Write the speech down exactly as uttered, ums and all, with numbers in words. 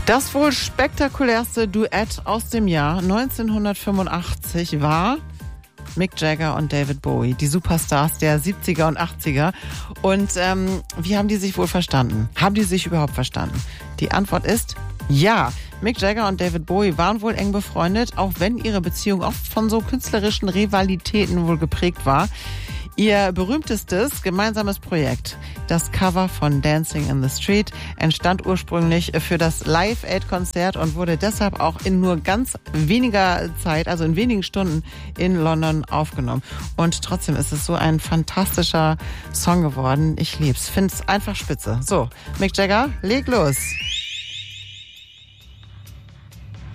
Das wohl spektakulärste Duett aus dem Jahr neunzehnhundertfünfundachtzig war Mick Jagger und David Bowie, die Superstars der siebziger und achtziger. Und ähm, wie haben die sich wohl verstanden? Haben die sich überhaupt verstanden? Die Antwort ist ja. Mick Jagger und David Bowie waren wohl eng befreundet, auch wenn ihre Beziehung oft von so künstlerischen Rivalitäten wohl geprägt war. Ihr berühmtestes gemeinsames Projekt, das Cover von Dancing in the Street, entstand ursprünglich für das Live-Aid-Konzert und wurde deshalb auch in nur ganz weniger Zeit, also in wenigen Stunden in London aufgenommen. Und trotzdem ist es so ein fantastischer Song geworden. Ich lieb's. Find's einfach spitze. So, Mick Jagger, leg los.